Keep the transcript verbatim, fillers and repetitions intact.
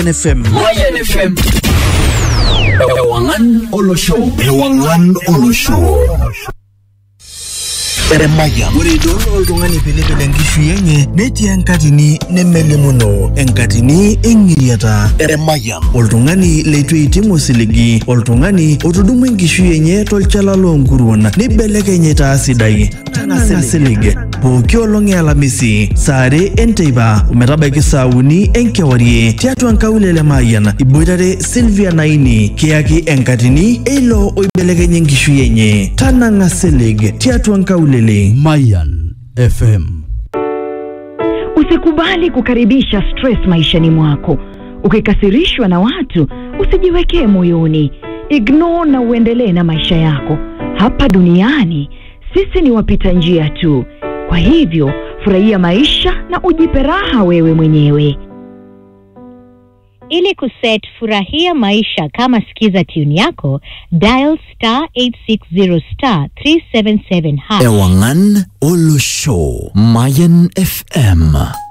F M. Mayan F M. Ewangan Olo Show. Ewangan Olo Show. Mayan. Ore dono oltung'ani pelepele nkishu yenye netii enkatini nemelimuno enkatini engiriata. Mayan. Oltung'ani leitu eitimu osiligi, oltung'ani otudumu enkishu yenye tolchala loonkuruon neibelekenye taa sidai. Tang'asilig pooki olong' e Alamisi saa are enteipa ometabaiki saa uni enkewarie tiatua nkaulele Mayan iboitare Sylvia Naini kiyaki enkatini eilo oibelekenye enkishu yenye. Tanang'asilig tiatua nkaulele Mayan F M. Usikubali kukaribisha stress maishani mwako. Ukikasirishwa na watu, usijiwekee moyoni. Ignore na uendelee na maisha yako. Hapa duniani, sisi ni wapita njia tu. Kwa hivyo, furahia maisha na ujipe raha wewe mwenyewe. Ili kuset furahia maisha kama sikiza tune yako, dial star eight six zero star three seven seven hash. Ewangan Olo Show. Mayan F M.